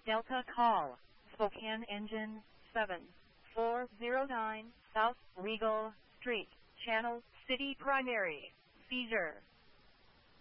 Delta call, Spokane Engine 7409, South Regal Street, Channel City Primary, seizure.